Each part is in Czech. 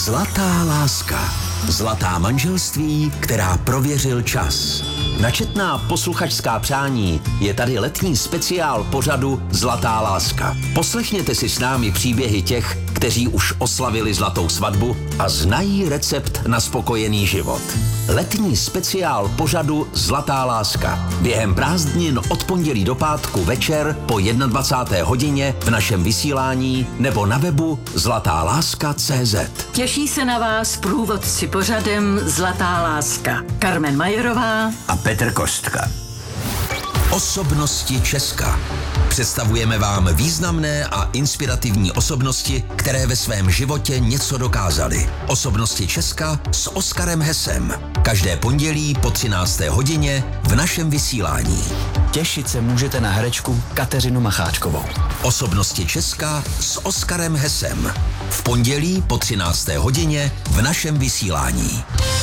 Zlatá láska. Zlatá manželství, která prověřil čas. Na četná posluchačská přání je tady letní speciál pořadu Zlatá láska. Poslechněte si s námi příběhy těch, kteří už oslavili zlatou svatbu a znají recept na spokojený život. Letní speciál pořadu Zlatá láska. Během prázdnin od pondělí do pátku večer po 21. hodině v našem vysílání nebo na webu zlatáláska.cz. Těší se na vás průvodci pořadem Zlatá láska. Carmen Majerová A Petr Kostka. Osobnosti Česka. Představujeme vám významné a inspirativní osobnosti, které ve svém životě něco dokázaly. Osobnosti Česka s Oskarem Hesem. Každé pondělí po 13. hodině v našem vysílání. Těšit se můžete na herečku Kateřinu Macháčkovou. Osobnosti Česka s Oskarem Hesem. V pondělí po 13. hodině v našem vysílání.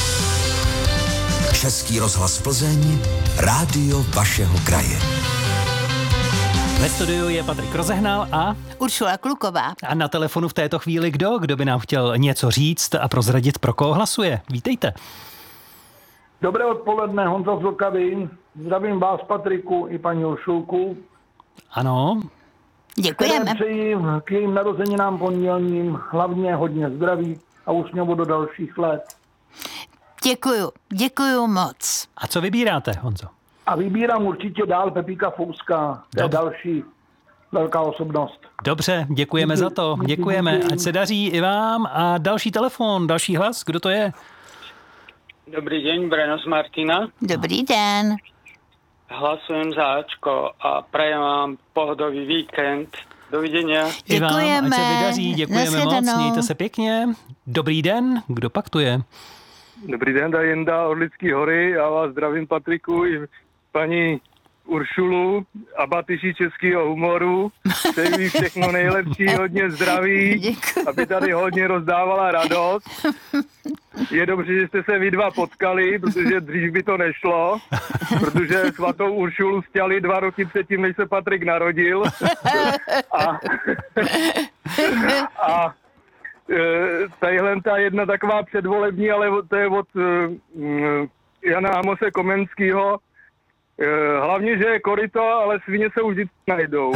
Český rozhlas Plzeň, rádio vašeho kraje. Ve studiu je Patrik Rozehnal a Uršula Kluková. A na telefonu v této chvíli kdo by nám chtěl něco říct a prozradit, pro koho hlasuje. Vítejte. Dobré odpoledne, Honza z Vlkavy. Zdravím vás, Patriku, i paní Uršulku. Ano. Děkujeme. Přeji k jejím narozeninám pondělním hlavně hodně zdraví a úsměvu do dalších let. Děkuju moc. A co vybíráte, Honzo? A vybírám určitě dál Pepíka Fouska, to je další velká osobnost. Dobře, děkujeme za to. Děkujeme, ať se daří i vám. A další telefon, další hlas, kdo to je? Dobrý deň, Breno z Martina. Dobrý den. Hlasujem za Ačko a prajem vám pohodový víkend. Dovidenia. I vám, Děkujeme. ať se vydaří, děkujeme moc, mějte se pěkně. Dobrý den, kdo pak tu je? Dobrý den, tady Jenda Orlický hory, já vás zdravím, Patriku, i paní Uršulu a Batyši českého humoru. Přeji jí všechno nejlepší, hodně zdraví, Děkuju. aby tady hodně rozdávala radost. Je dobře, že jste se vy dva potkali, protože dřív by to nešlo, protože svatou Uršulu stěli 2 roky předtím, než se Patrik narodil. A tadyhle ta jedna taková předvolební, ale to je od Jana Amose Komenského. Hlavně, že je koryto, ale svině se už vždycky najdou.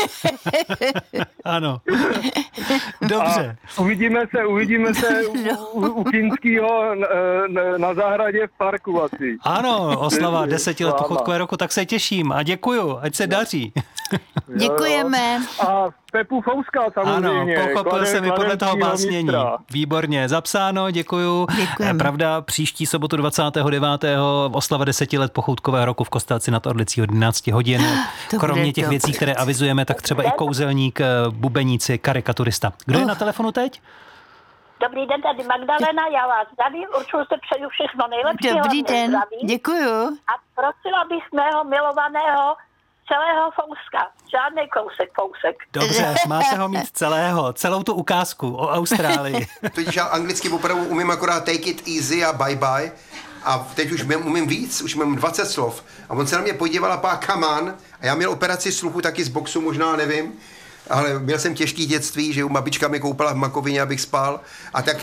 Ano. Dobře. A uvidíme se u Kinského na zahradě v parku asi. Ano, oslava 10 let pochotkové roku, tak se těším a děkuju, ať se daří. Děkujeme. A Pepu Fouska samozřejmě. Ano, pochopil jsem i podle toho básnění. Mistra. Výborně, zapsáno, děkuju. Děkujeme. Pravda, příští sobotu 29. oslava 10 let pochoutkového roku v Kostelci nad Orlicí od 11 hodin. To Kromě bude těch dobré. věcí, které avizujeme, tak třeba i kouzelník, bubeníci, karikaturista. Kdo je na telefonu teď? Dobrý den, tady Magdalena, já vás zdravím, určitě se přeju všechno nejlepšího. Dobrý den. Zdraví. Děkuju. A prosila bych mého milovaného celého Fouska, žádný kousek. Dobře, máte ho mít celého, celou tu ukázku o Austrálii. Totiž já anglicky opravdu umím akorát take it easy a bye bye. A teď už umím víc, už mám 20 slov. A on se na mě podíval a pá, come on. A já měl operaci sluchu taky z boxu, možná nevím. Ale měl jsem těžký dětství, že babička mi koupala v Makovině, abych spal. A tak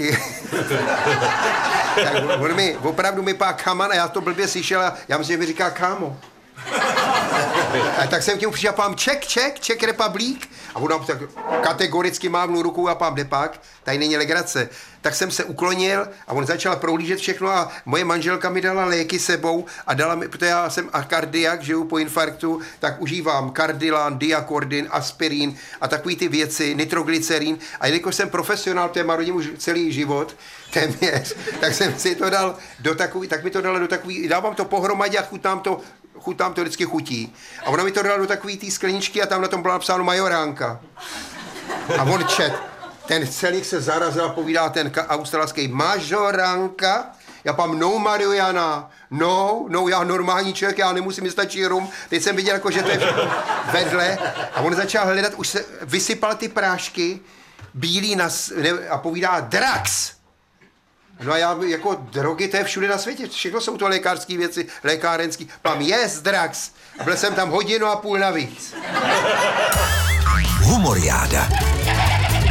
on mi opravdu mi pá, come on, a já to blbě slyšel a já myslím, že mi říká kámo. A tak jsem k němu přišel a pám Czech Republic. A on tak kategoricky mávnul rukou a pám, pak, tady není legrace. Tak jsem se uklonil a on začal prohlížet všechno a moje manželka mi dala léky sebou a dala mi, protože já jsem kardiak, žiju po infarktu, tak užívám kardilan, diakordin, aspirin a takový ty věci, nitroglycerin. A jelikož jsem profesionál, to je marodím už celý život, téměř, tak jsem si to dal do takový, tak mi to dala do takový, dávám to pohromadě a chutám to vždycky chutí. A ona mi to dala do takový té skleničky a tam na tom bylo napsáno majoránka. A on ten celých se zarazil a povídá ten australský majoránka. Já pám, no marihuana, no, já normální člověk, já nemusím, mi stačí rum. Teď jsem viděl, jako, že to je vedle. A on začal hledat, už se vysypal ty prášky, bílý a povídá drugs. No a já jako drogy, to je všude na světě, všechno jsou to lékařské věci, lékárenský. Mám drugs. A byl jsem tam 1,5 hodiny navíc. Humoriáda.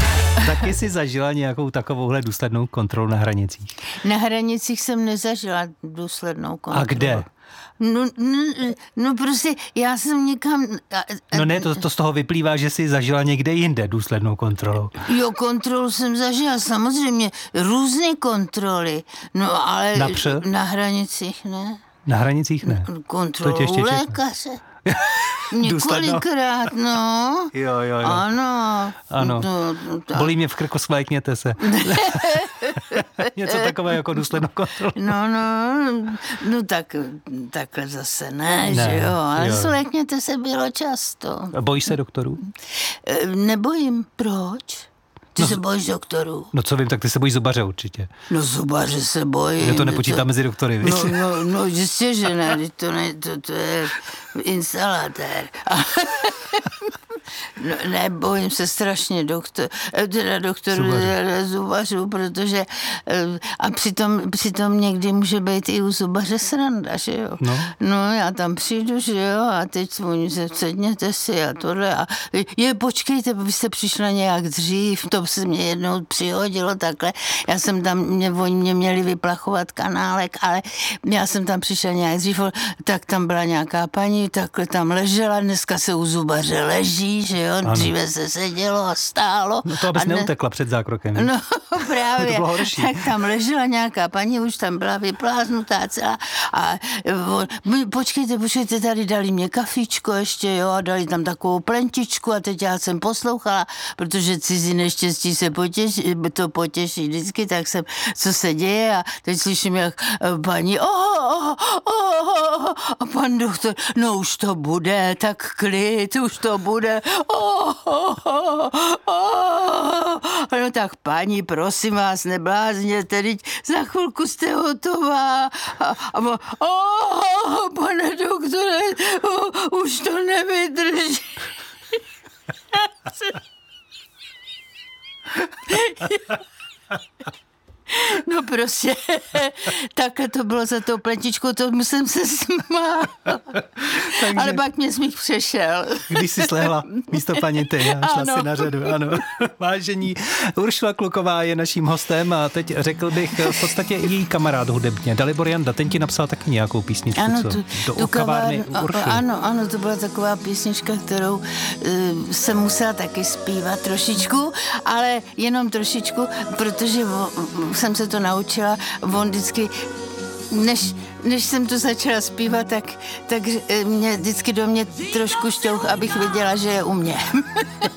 taky si zažila nějakou takovouhle důslednou kontrolu na hranicích? Na hranicích jsem nezažila důslednou kontrolu. A kde? No prostě já jsem někam... No ne, to z toho vyplývá, že jsi zažila někde jinde důslednou kontrolu. Jo, kontrolu jsem zažila, samozřejmě, různé kontroly, no ale Napřed? Na hranicích ne. Na hranicích ne. Kontrolu lékaře. Několikrát, no. Jo. Ano. Bolí mě v krku, svlékněte se. Něco takové jako důslednou kontrolu. No takhle zase ne, že jo. Ale svlékněte se bylo často. Bojíš se doktorů? Nebojím. Proč? Ty se bojíš doktorů? No co vím, tak ty se bojíš zubaře určitě. No zubaře se bojím. Já to nepočítám mezi doktory, víš? No jistě, že ne, to je instalatér. No, nebojím se strašně doktorů zubařů, protože a přitom někdy může být i u zubaře sranda, že jo? No já tam přijdu, že jo, a teď sedněte si a tohle a počkejte, vy jste přišla nějak dřív, to se mě jednou přihodilo takhle, já jsem tam, oni mě měli vyplachovat kanálek, ale já jsem tam přišla nějak dřív, tak tam byla nějaká paní, takhle tam ležela, dneska se u zubaře leží, že jo, dříve se sedělo a stálo. No to abys neutekla před zákrokem. No právě, to bylo horší. Tak tam ležela nějaká paní, už tam byla vypláznutá celá a počkejte, tady dali mě kafíčko ještě, jo, a dali tam takovou plentičku a teď já jsem poslouchala, protože cizí neštěstí se potěší vždycky, tak jsem, co se děje a teď slyším, jak paní, a pan doktor, no už to bude, tak klid, už to bude, no tak paní, prosím vás, neblázněte, teď za chvilku jste hotová. Pane doktore, už to nevydrží. No prostě, takhle to bylo za tou pletičkou, to musím se smát. Takže... Ale pak mě smích přešel. Když jsi slehla místo paní ty a šla si na řadu, ano. Vážení, Uršula Kluková je naším hostem a teď řekl bych v podstatě její kamarád hudebně, Dalibor Janda, ten ti napsal taky nějakou písničku, ano, co? Do kavárny Uršuly. Ano, to byla taková písnička, kterou jsem musela taky zpívat trošičku, ale jenom trošičku, protože jsem se to naučila, on vždycky, než jsem to začala zpívat, tak mě vždycky do mě trošku šťouch, abych věděla, že je u mě.